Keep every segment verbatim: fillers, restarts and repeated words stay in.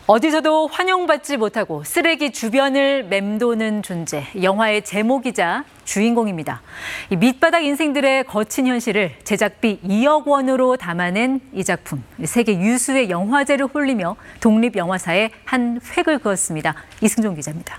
어디서도 환영받지 못하고 쓰레기 주변을 맴도는 존재, 영화의 제목이자 주인공입니다. 이 밑바닥 인생들의 거친 현실을 제작비 이억 원으로 담아낸 이 작품, 세계 유수의 영화제를 홀리며 독립영화사에 한 획을 그었습니다. 이승종 기자입니다.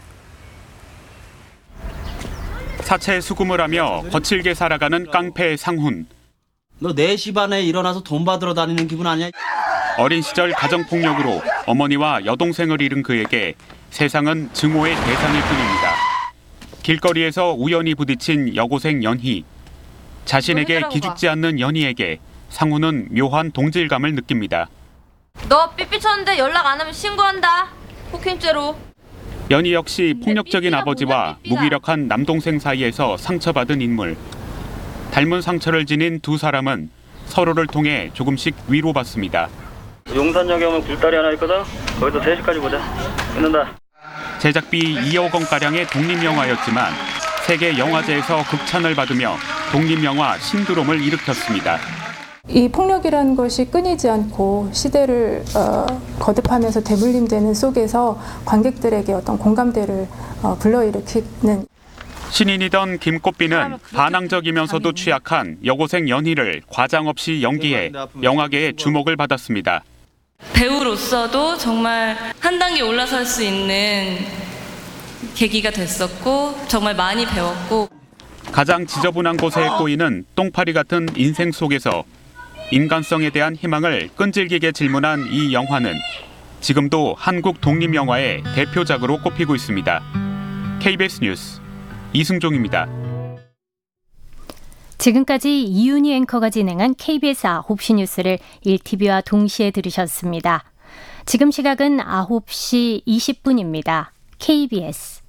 사채 수금을 하며 거칠게 살아가는 깡패 상훈. 너 네 시 반에 일어나서 돈 받으러 다니는 기분 아니야? 어린 시절 가정폭력으로 어머니와 여동생을 잃은 그에게 세상은 증오의 대상일 뿐입니다. 길거리에서 우연히 부딪힌 여고생 연희. 자신에게 기죽지 않는 연희에게 상훈은 묘한 동질감을 느낍니다. 너 삐삐 쳤는데 연락 안 하면 신고한다. 폭행죄로. 연희 역시 폭력적인 아버지와 무기력한 남동생 사이에서 상처받은 인물. 닮은 상처를 지닌 두 사람은 서로를 통해 조금씩 위로받습니다. 용산역에 오면 굴다리 하나 있거든. 거기서 세 시까지 보자. 끊는다. 제작비 이억 원가량의 독립영화였지만 세계 영화제에서 극찬을 받으며 독립영화 신드롬을 일으켰습니다. 이 폭력이라는 것이 끊이지 않고 시대를 어, 거듭하면서 대물림되는 속에서 관객들에게 어떤 공감대를 어, 불러일으키는 신인이던 김꽃비는 반항적이면서도 취약한 여고생 연희를 과장 없이 연기해 영화계의 주목을 받았습니다. 배우로서도 정말 한 단계 올라설 수 있는 계기가 됐었고 정말 많이 배웠고 가장 지저분한 곳에 꼬이는 똥파리 같은 인생 속에서 인간성에 대한 희망을 끈질기게 질문한 이 영화는 지금도 한국 독립영화의 대표작으로 꼽히고 있습니다. 케이비에스 뉴스 이승종입니다. 지금까지 이윤희 앵커가 진행한 케이비에스 아홉 시 뉴스를 일 티비와 동시에 들으셨습니다. 지금 시각은 아홉 시 이십 분입니다. 케이비에스